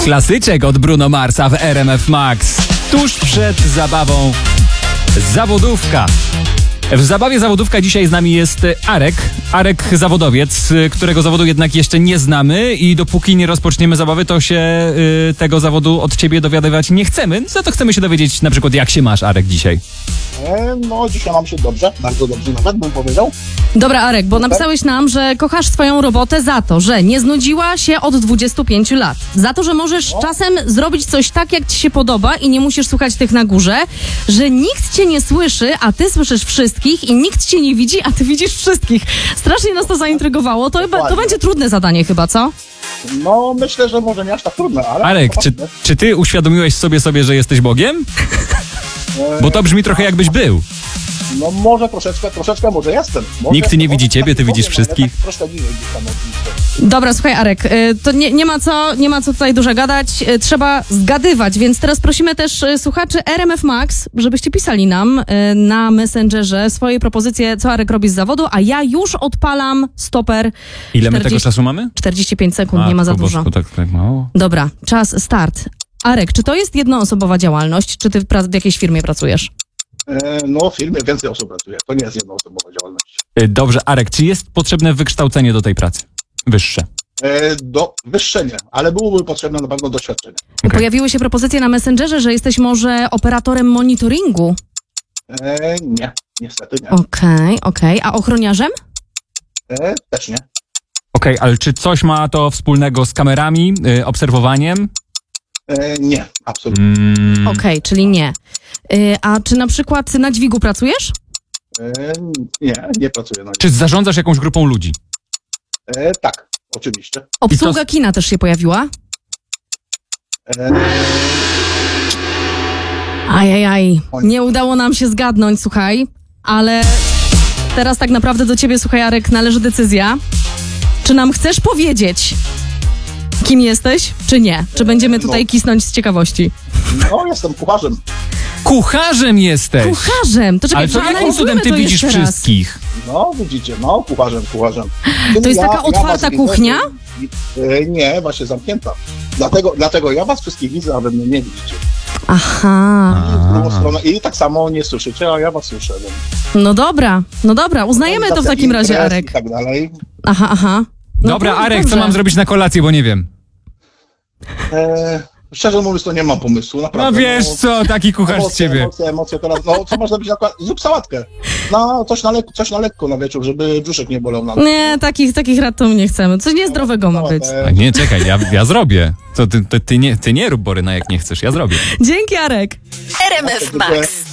Klasyczek od Bruno Marsa w RMF Max. Tuż przed zabawą zawodówka. W zabawie zawodówka dzisiaj z nami jest Arek zawodowiec, którego zawodu jednak jeszcze nie znamy i dopóki nie rozpoczniemy zabawy, to się tego zawodu od ciebie dowiadywać nie chcemy. Za to chcemy się dowiedzieć na przykład, jak się masz, Arek, dzisiaj. No, dzisiaj mam się dobrze, bardzo dobrze nawet bym powiedział. Dobra, Arek, bo napisałeś nam, że kochasz swoją robotę za to, że nie znudziła się od 25 lat. Za to, że możesz czasem zrobić coś tak, jak ci się podoba i nie musisz słuchać tych na górze, że nikt cię nie słyszy, a ty słyszysz wszystkich i nikt cię nie widzi, a ty widzisz wszystkich. Strasznie nas to zaintrygowało. To będzie trudne zadanie chyba, co? No, myślę, że może nie aż tak trudne, ale... Arek, czy ty uświadomiłeś sobie, że jesteś Bogiem? Bo to brzmi trochę jakbyś był. No może troszeczkę może jestem. Nikt nie widzi ciebie, ty widzisz wszystkich. Tak troszkę niżej gdzieś tam oczywiście. Dobra, słuchaj, Arek, to nie ma co tutaj dużo gadać, trzeba zgadywać, więc teraz prosimy też słuchaczy RMF Max, żebyście pisali nam na Messengerze swoje propozycje, co Arek robi z zawodu, a ja już odpalam stoper. Ile my tego czasu mamy? 45 sekund, nie ma za dużo. Tak mało. Dobra, czas, start. Arek, czy to jest jednoosobowa działalność, czy ty w jakiejś firmie pracujesz? No, w firmie więcej osób pracuje, to nie jest jednoosobowa działalność. Dobrze, Arek, czy jest potrzebne wykształcenie do tej pracy? Wyższe. Wyższe nie, ale byłoby potrzebne na pewno doświadczenie. Okay. Pojawiły się propozycje na Messengerze, że jesteś może operatorem monitoringu? Nie, niestety nie. Okej. A ochroniarzem? Też nie. Okej, ale czy coś ma to wspólnego z kamerami, obserwowaniem? Nie, absolutnie. Okej, czyli nie. A czy na przykład na dźwigu pracujesz? Nie pracuję na nim. Czy zarządzasz jakąś grupą ludzi? Tak, oczywiście. Obsługa kina też się pojawiła? Ajajaj, nie udało nam się zgadnąć, słuchaj, ale teraz tak naprawdę do ciebie, słuchaj, Arek, należy decyzja. Czy nam chcesz powiedzieć, kim jesteś, czy nie? Czy będziemy tutaj kisnąć z ciekawości? No, jestem kucharzem. Kucharzem jesteś! Kucharzem! To czekaj, ale to jakim cudem ty widzisz wszystkich? No, widzicie, kucharzem. To jest taka otwarta kuchnia? Nie, właśnie zamknięta. Dlatego ja was wszystkich widzę, a wy mnie nie widzicie. Aha. I tak samo nie słyszycie, a ja was słyszę. No dobra, uznajemy to w takim razie, Arek. I tak dalej. Aha. No dobra, Arek, dobrze. co mam zrobić na kolację, bo nie wiem. Szczerze mówiąc, to nie mam pomysłu, naprawdę. No wiesz co, taki kucharz z ciebie. Emocje teraz, no co można zrobić na przykład? Zrób sałatkę. No, coś na lekko na wieczór, żeby brzuszek nie bolał. Nie, takich rad to nie chcemy. Coś niezdrowego ma być. A nie, czekaj, ja zrobię. To ty nie rób Boryna, jak nie chcesz, ja zrobię. Dzięki, Arek. RMF Max.